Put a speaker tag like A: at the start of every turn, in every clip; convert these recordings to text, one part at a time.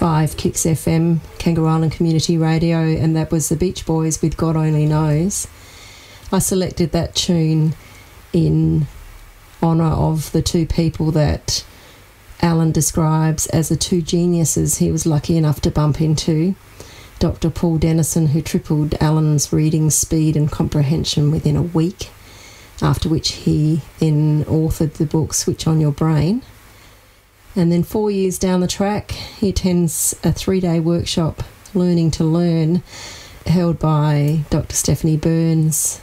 A: 5 Kicks FM, Kangaroo Island Community Radio, and that was the Beach Boys with God Only Knows. I selected that tune in honour of the two people that Alan describes as the two geniuses he was lucky enough to bump into. Dr. Paul Dennison, who tripled Alan's reading speed and comprehension within a week, after which he then authored the book Switch On Your Brain. And then 4 years down the track, he attends a 3-day workshop, Learning to Learn, held by Dr. Stephanie Burns,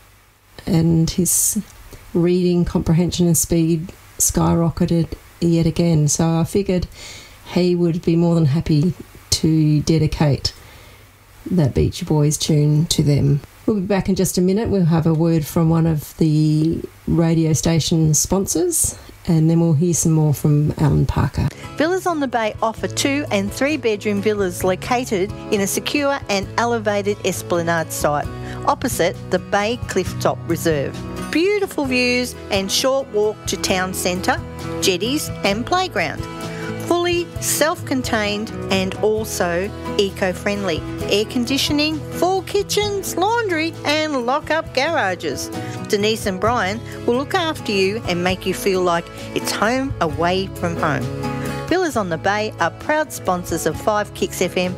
A: and his reading comprehension and speed skyrocketed yet again. So I figured he would be more than happy to dedicate that Beach Boys tune to them. We'll be back in just a minute. We'll have a word from one of the radio station sponsors, and then we'll hear some more from Alan Parker.
B: Villas on the Bay offer 2 and 3 bedroom villas located in a secure and elevated esplanade site opposite the Bay Clifftop Reserve. Beautiful views and short walk to town centre, jetties and playground. Fully self-contained and also eco-friendly. Air conditioning, 4 kitchens, laundry and lock-up garages. Denise and Brian will look after you and make you feel like it's home away from home. Villas on the Bay are proud sponsors of 5 Kicks FM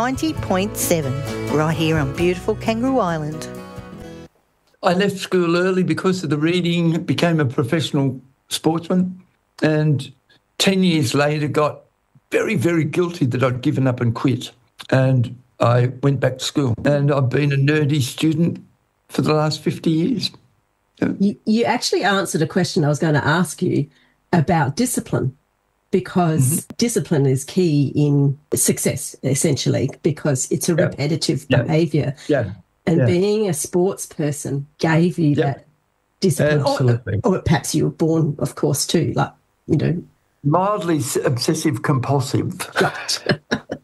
B: 90.7, right here on beautiful Kangaroo Island.
C: I left school early because of the reading, became a professional sportsman, and 10 years later got very, very guilty that I'd given up and quit. And I went back to school. And I've been a nerdy student for the last 50 years.
A: You actually answered a question I was going to ask you about discipline, because discipline is key in success, essentially, because it's a repetitive behaviour.
C: Yeah.
A: And being a sports person gave you that discipline.
C: Absolutely.
A: Or perhaps you were born, of course, too, like, you know.
C: Mildly obsessive compulsive.
A: Right.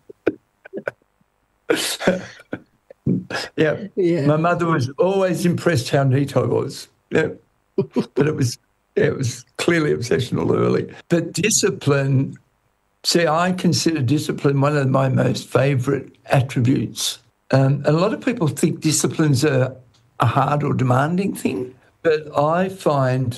C: Yeah. My mother was always impressed how neat I was. Yeah. But it was clearly obsessional early. But discipline, I consider discipline one of my most favourite attributes. And a lot of people think discipline's a hard or demanding thing, but I find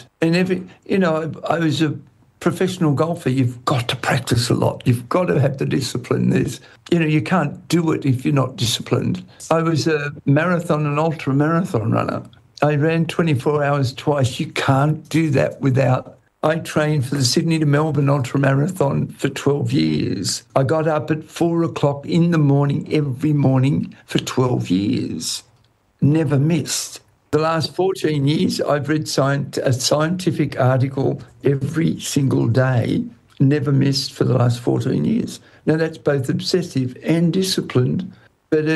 C: I was a professional golfer. You've got to practice a lot. You've got to have the discipline. You can't do it if you're not disciplined. I was a marathon and ultra-marathon runner. I ran 24 hours twice. You can't do that without... I trained for the Sydney to Melbourne ultra-marathon for 12 years. I got up at 4 o'clock in the morning every morning for 12 years. Never missed. The last 14 years, I've read a scientific article every single day, never missed for the last 14 years. Now, that's both obsessive and disciplined, but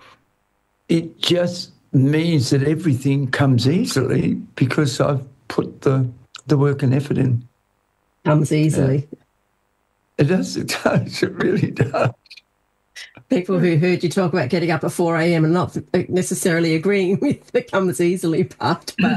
C: it just means that everything comes easily because I've put the work and effort in.
A: Comes easily.
C: It does, it really does.
A: People who heard you talk about getting up at 4 a.m. and not necessarily agreeing with the comes easily part. But,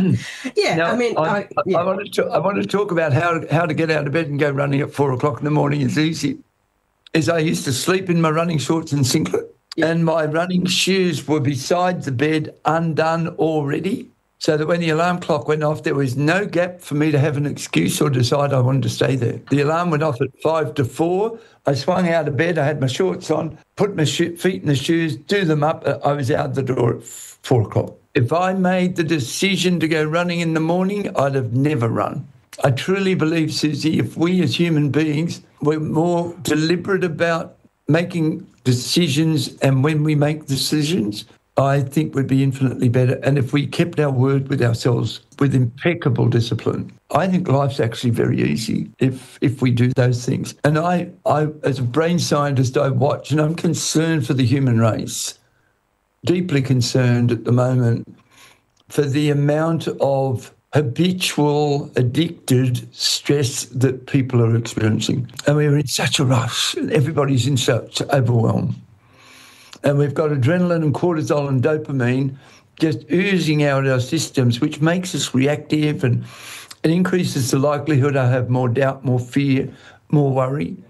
C: I want to talk about how to get out of bed and go running at 4 o'clock in the morning is easy. I used to sleep in my running shorts and singlet, and my running shoes were beside the bed, undone already, so that when the alarm clock went off, there was no gap for me to have an excuse or decide I wanted to stay there. The alarm went off at 5 to 4. I swung out of bed. I had my shorts on, put my feet in the shoes, do them up. I was out the door at 4 o'clock. If I made the decision to go running in the morning, I'd have never run. I truly believe, Susie, if we as human beings were more deliberate about making decisions, and when we make decisions, I think would be infinitely better. And if we kept our word with ourselves with impeccable discipline, I think life's actually very easy if we do those things. And I as a brain scientist, I watch, and I'm concerned for the human race, deeply concerned at the moment for the amount of habitual, addicted stress that people are experiencing. And we're in such a rush, and everybody's in such overwhelm. And we've got adrenaline and cortisol and dopamine just oozing out our systems, which makes us reactive and it increases the likelihood I have more doubt, more fear, more worry.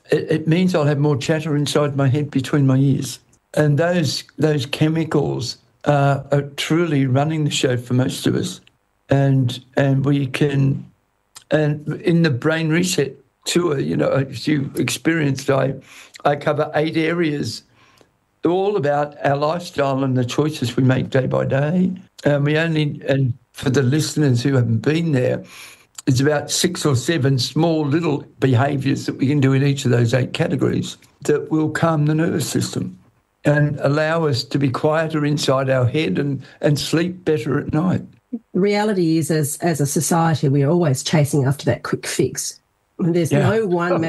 C: it means I'll have more chatter inside my head between my ears. And those chemicals are truly running the show for most of us. And we can, and in the Brain Reset tour, as you experienced, I cover 8 areas, all about our lifestyle and the choices we make day by day. And for the listeners who haven't been there, it's about 6 or 7 small little behaviours that we can do in each of those 8 categories that will calm the nervous system and allow us to be quieter inside our head and sleep better at night.
A: The reality is, as a society, we are always chasing after that quick fix. There's no one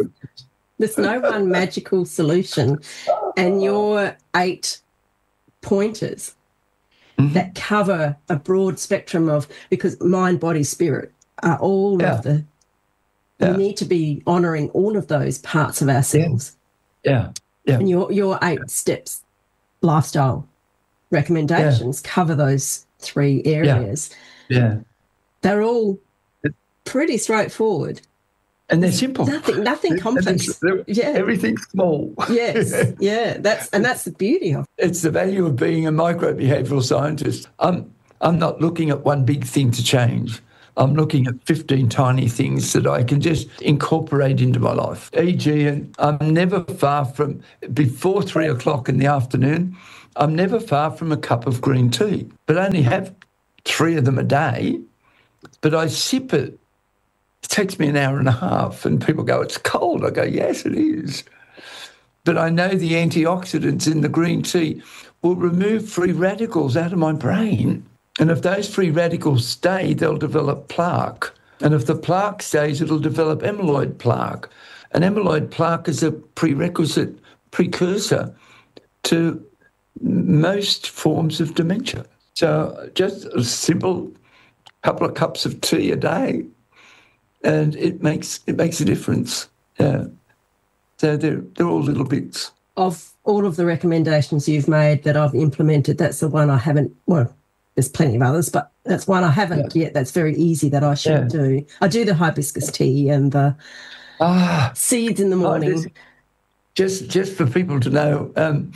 A: magical solution. And your 8 pointers that cover a broad spectrum of, because mind, body, spirit are all of the, we need to be honouring all of those parts of ourselves.
C: Yeah.
A: And your 8 steps lifestyle recommendations cover those 3 areas.
C: Yeah.
A: They're all pretty straightforward.
C: And they're simple.
A: Nothing complex.
C: Everything's small.
A: Yes. Yeah. That's the beauty of it.
C: It's the value of being a microbehavioural scientist. I'm not looking at one big thing to change. I'm looking at 15 tiny things that I can just incorporate into my life. E.g., and I'm never far from, before 3 o'clock in the afternoon, I'm never far from a cup of green tea, but I only have 3 of them a day, but I sip it. It takes me an hour and a half, and people go, it's cold. I go, yes, it is. But I know the antioxidants in the green tea will remove free radicals out of my brain. And if those free radicals stay, they'll develop plaque. And if the plaque stays, it'll develop amyloid plaque. And amyloid plaque is a precursor to most forms of dementia. So just a simple couple of cups of tea a day, and it makes a difference. Yeah. So they're all little bits.
A: Of all of the recommendations you've made that I've implemented, that's the one I haven't, well, there's plenty of others, but that's one I haven't yet. That's very easy that I should do. I do the hibiscus tea and the seeds in the morning.
C: Just for people to know,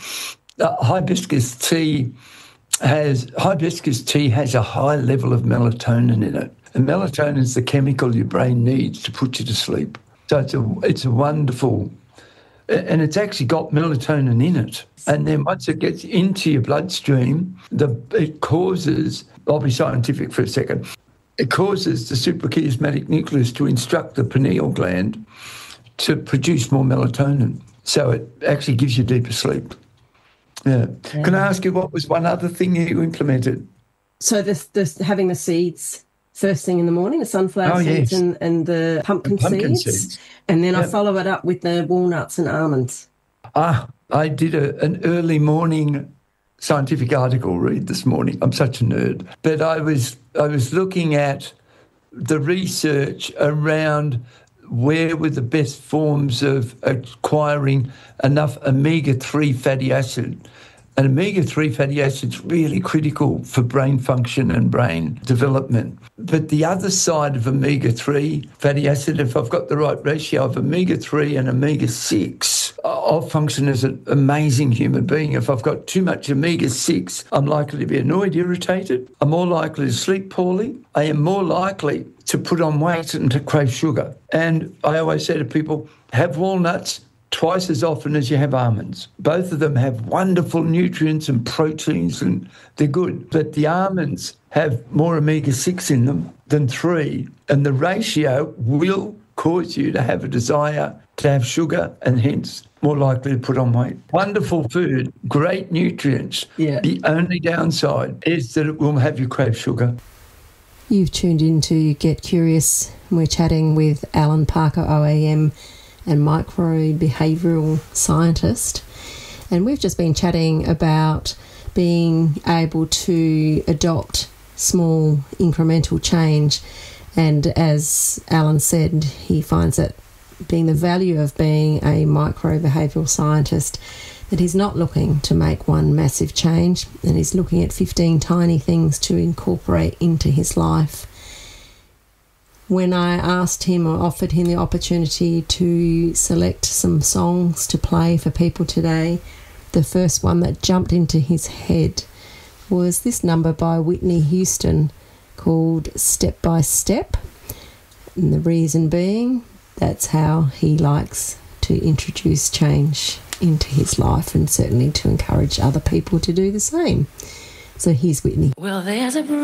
C: hibiscus tea has a high level of melatonin in it. And melatonin is the chemical your brain needs to put you to sleep. So it's a wonderful, and it's actually got melatonin in it. And then once it gets into your bloodstream, it causes, I'll be scientific for a second, it causes the suprachiasmatic nucleus to instruct the pineal gland to produce more melatonin. So it actually gives you deeper sleep. Yeah. Can I ask you, what was one other thing you implemented?
A: So this having the seeds first thing in the morning, the sunflower seeds and the pumpkin seeds. And then I follow it up with the walnuts and almonds.
C: I did an early morning scientific article read this morning. I'm such a nerd. But I was looking at the research around where were the best forms of acquiring enough omega-3 fatty acid. And omega-3 fatty acid is really critical for brain function and brain development. But the other side of omega-3 fatty acid, if I've got the right ratio of omega-3 and omega-6, I'll function as an amazing human being. If I've got too much omega-6, I'm likely to be annoyed, irritated. I'm more likely to sleep poorly. I am more likely to put on weight and to crave sugar. And I always say to people, have walnuts twice as often as you have almonds. Both of them have wonderful nutrients and proteins, and they're good. But the almonds have more omega-6 in them than 3, and the ratio will cause you to have a desire to have sugar and hence more likely to put on weight. Wonderful food, great nutrients. Yeah. The only downside is that it will have you crave sugar.
A: You've tuned in to Get Curious. We're chatting with Alan Parker, OAM, and microbehavioural scientist. And we've just been chatting about being able to adopt small incremental change. And as Alan said, he finds that being the value of being a microbehavioural scientist, that he's not looking to make one massive change, and he's looking at 15 tiny things to incorporate into his life. when I asked him or offered him the opportunity to select some songs to play for people today, the first one that jumped into his head was this number by Whitney Houston called Step by Step. And the reason being, that's how he likes to introduce change into his life and certainly to encourage other people to do the same. So here's Whitney.
D: Well, there's a